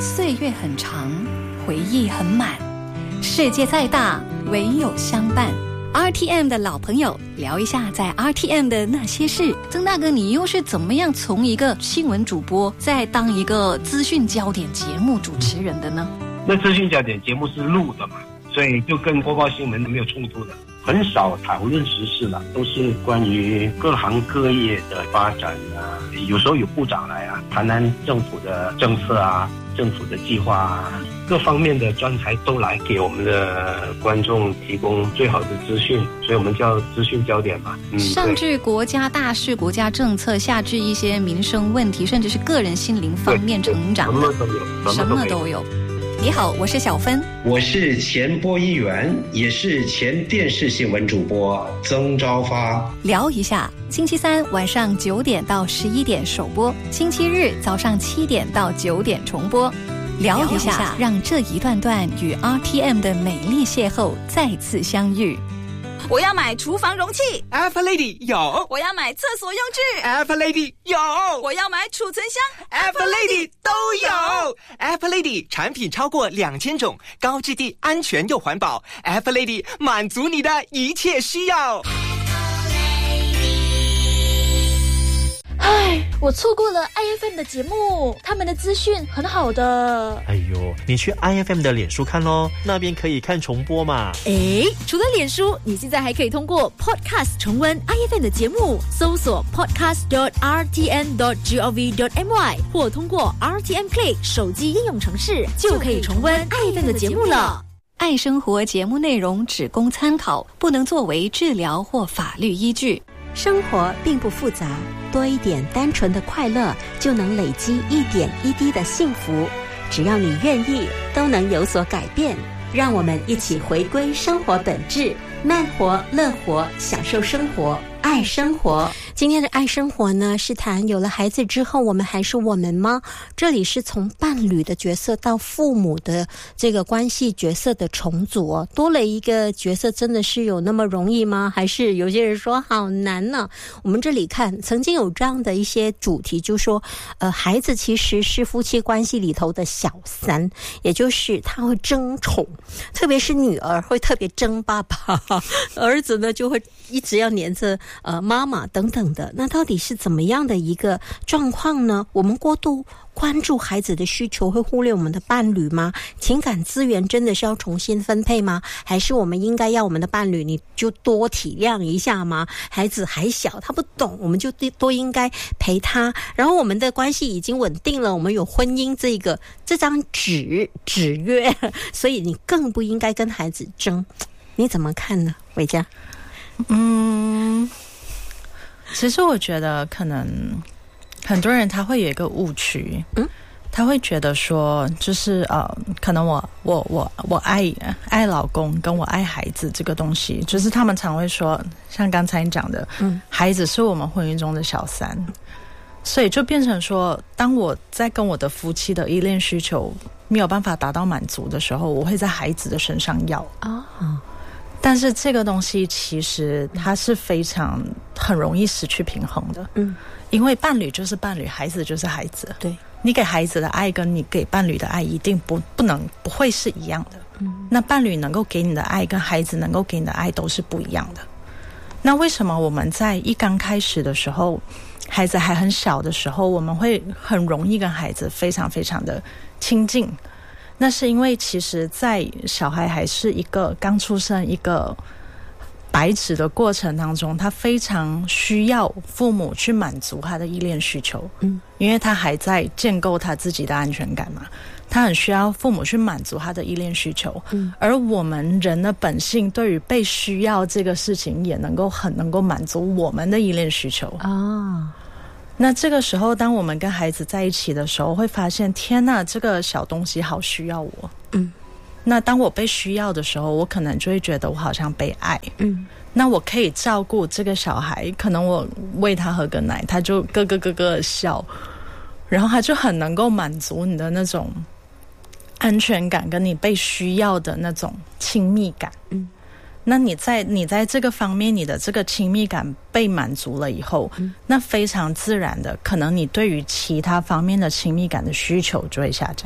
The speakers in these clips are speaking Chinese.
岁月很长，回忆很满，世界再大，唯有相伴。RTM 的老朋友，聊一下在 RTM 的那些事。曾大哥，你又是怎么样从一个新闻主播再当一个资讯焦点节目主持人的呢？ 那资讯焦点节目是录的嘛，所以就跟播报新闻没有冲突的，很少讨论时事了，都是关于各行各业的发展啊。有时候有部长来啊，谈谈政府的政策啊，政府的计划啊，各方面的专才都来给我们的观众提供最好的资讯，所以我们叫资讯焦点嘛。 上至国家大事、国家政策，下至一些民生问题，甚至是个人心灵方面成长的，什么都有。你好，我是小芬， 我是前播音员，也是前电视新闻主播曾昭发。 聊一下，星期三晚上9点到11点首播，星期日早上7点到9点重播。聊一下，让这一段段与 RTM 的美丽邂逅再次相遇。 我要买厨房容器 Alpha Lady 有， 我要买厕所用具 Alpha Lady 有， 我要买储存箱 Alpha Lady 都有。Alpha Lady 产品超过2000种，高质地、安全又环保。Alpha Lady 满足你的一切需要。 唉，我错过了 IFM 的节目，他们的资讯很好的。 哎呦，你去 IFM 的脸书看咯，那边可以看重播嘛。 除了脸书，你现在还可以通过 Podcast 重温 IFM 的节目，搜索 podcast.rtn.gov.my 或通过 RTM Play 手机应用程式，就可以重温 IFM 的节目了。 爱生活节目内容只供参考，不能作为治疗或法律依据。 生活并不复杂，多一点单纯的快乐，就能累积一点一滴的幸福。只要你愿意，都能有所改变。让我们一起回归生活本质，慢活、乐活，享受生活，爱生活。今天的爱生活呢，是谈有了孩子之后，我们还是我们吗？这里是从伴侣的角色到父母的这个关系角色的重组哦，多了一个角色，真的是有那么容易吗？还是有些人说好难呢？我们这里看，曾经有这样的一些主题，就说孩子其实是夫妻关系里头的小三，也就是他会争宠，特别是女儿会特别争爸爸，儿子呢就会一直要黏着妈妈等等的。那到底是怎么样的一个状况呢？我们过度关注孩子的需求，会忽略我们的伴侣吗？情感资源真的是要重新分配吗？还是我们应该要我们的伴侣你就多体谅一下吗？孩子还小，他不懂，我们就多应该陪他。然后我们的关系已经稳定了，我们有婚姻这张纸约，所以你更不应该跟孩子争。你怎么看呢，伟嘉？ 其实我觉得可能很多人他会有一个误区，他会觉得说就是可能我爱老公跟我爱孩子这个东西，就是他们常会说像刚才你讲的，孩子是我们婚姻中的小三，所以就变成说当我在跟我的夫妻的依恋需求没有办法达到满足的时候，我会在孩子的身上要但是这个东西其实它是很容易失去平衡的，因为伴侣就是伴侣，孩子就是孩子，对，你给孩子的爱跟你给伴侣的爱一定不会是一样的，那伴侣能够给你的爱跟孩子能够给你的爱都是不一样的。那为什么我们在一刚开始的时候，孩子还很小的时候，我们会很容易跟孩子非常非常的亲近？那是因为其实在小孩还是一个刚出生一个白纸的过程当中，他非常需要父母去满足他的依恋需求，因为他还在建构他自己的安全感嘛，他很需要父母去满足他的依恋需求，而我们人的本性对于被需要这个事情也能够满足我们的依恋需求那这个时候当我们跟孩子在一起的时候，会发现天哪，这个小东西好需要我，那当我被需要的时候，我可能就会觉得我好像被爱，那我可以照顾这个小孩，可能我喂他喝个奶，他就咯咯咯咯的笑，然后他就很能够满足你的那种安全感跟你被需要的那种亲密感，那你在这个方面你的这个亲密感被满足了以后，那非常自然的可能你对于其他方面的亲密感的需求就会下降。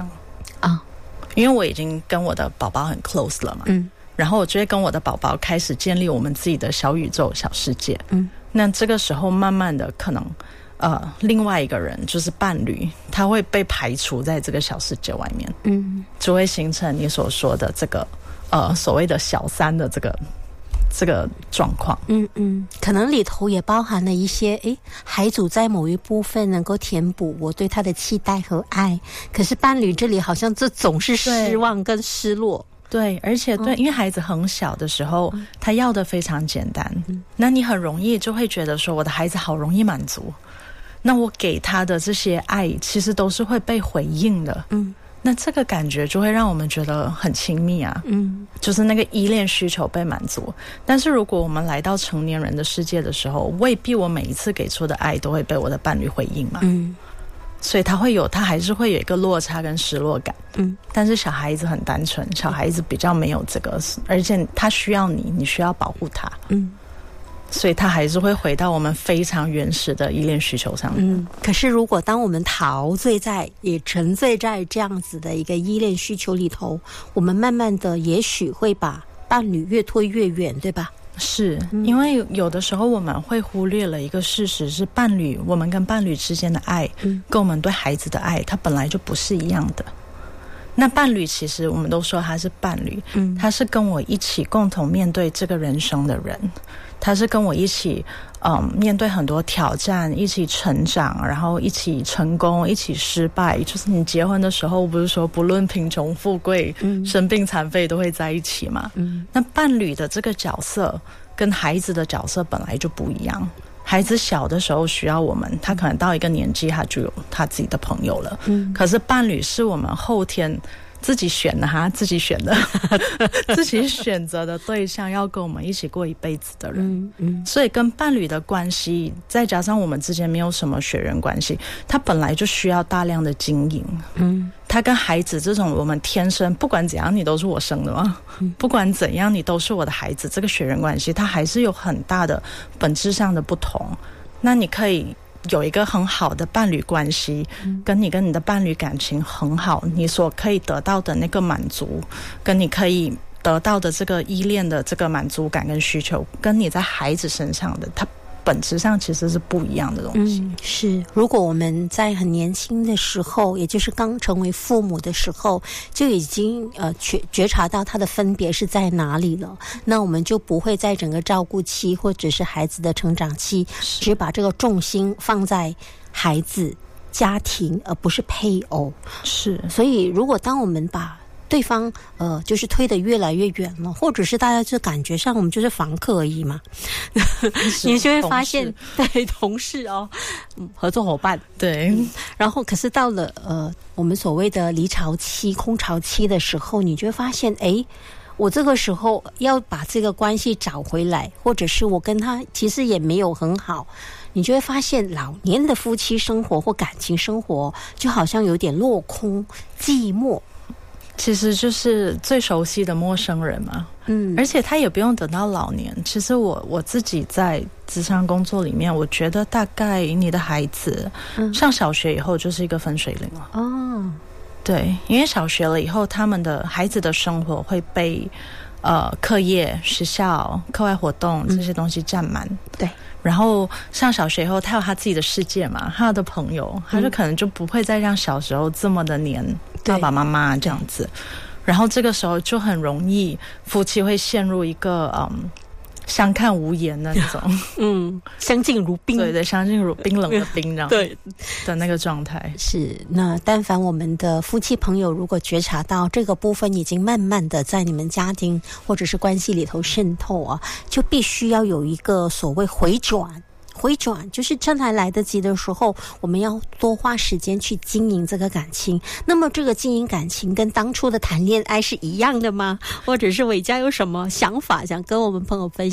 啊，因为我已经跟我的宝宝很 close 了嘛，然后我就会跟我的宝宝开始建立我们自己的小宇宙、小世界，那这个时候慢慢的可能另外一个人就是伴侣，他会被排除在这个小世界外面，就会形成你所说的这个所谓的小三的这个状况。 可能里头也包含了一些孩子在某一部分能够填补我对他的期待和爱，可是伴侣这里好像这总是失望跟失落。 对，而且因为孩子很小的时候，他要的非常简单，那你很容易就会觉得说我的孩子好容易满足，那我给他的这些爱其实都是会被回应的，那这个感觉就会让我们觉得很亲密啊，就是那个依恋需求被满足。但是如果我们来到成年人的世界的时候，未必我每一次给出的爱都会被我的伴侣回应嘛，所以他还是会有一个落差跟失落感，但是小孩子很单纯，小孩子比较没有这个，而且他需要你需要保护他，所以他还是会回到我们非常原始的依恋需求上面。 可是如果当我们陶醉在也沉醉在这样子的一个依恋需求里头，我们慢慢的也许会把伴侣越推越远，对吧？ 是，因为有的时候我们会忽略了一个事实，是我们跟伴侣之间的爱，跟我们对孩子的爱，它本来就不是一样的。那伴侣其实我们都说他是伴侣，他是跟我一起共同面对这个人生的人，他是跟我一起面对很多挑战，一起成长，然后一起成功，一起失败。就是你结婚的时候不是说不论贫穷富贵，生病残废都会在一起嘛，那伴侣的这个角色跟孩子的角色本来就不一样。孩子小的时候需要我们，他可能到一个年纪他就有他自己的朋友了，可是伴侣是我们后天自己选的自己选择的对象，要跟我们一起过一辈子的人，所以跟伴侣的关系，再加上我们之间没有什么血缘关系，他本来就需要大量的经营。他跟孩子这种我们天生不管怎样你都是我生的嘛，不管怎样你都是我的孩子，这个血缘关系它还是有很大的本质上的不同。那你可以有一个很好的伴侣关系，跟你的伴侣感情很好，你所可以得到的那个满足，跟你可以得到的这个依恋的这个满足感跟需求，跟你在孩子身上的它本质上其实是不一样的东西。 是，如果我们在很年轻的时候，也就是刚成为父母的时候，就已经觉察到它的分别是在哪里了，那我们就不会在整个照顾期或者是孩子的成长期，只把这个重心放在孩子、家庭，而不是配偶。 是， 所以如果当我们把对方就是推得越来越远了，或者是大家就感觉上我们就是房客而已嘛，你就会发现对同事合作伙伴， 对， 然后可是到了我们所谓的离巢期、空巢期的时候，你就会发现我这个时候要把这个关系找回来，或者是我跟他其实也没有很好，你就会发现老年的夫妻生活或感情生活就好像有点落空、寂寞， 其实就是最熟悉的陌生人嘛。而且他也不用等到老年。其实我自己在职场工作里面，我觉得大概你的孩子上小学以后就是一个分水岭了。对，因为小学了以后，他们的孩子的生活会被课业、学校、课外活动这些东西占满。 对， 然后上小学以后，他有他自己的世界嘛，他的朋友，他就可能就不会再像小时候这么的黏爸爸妈妈这样子。然后这个时候就很容易夫妻会陷入一个相看无言的那种相敬如宾， 对，相敬如冰冷的冰这样对的那个状态。 是，那但凡我们的夫妻朋友如果觉察到这个部分已经慢慢的在你们家庭或者是关系里头渗透就必须要有一个所谓回转，就是趁还来得及的时候，我们要多花时间去经营这个感情。那么这个经营感情跟当初的谈恋爱是一样的吗？或者是伟嘉有什么想法想跟我们朋友分享？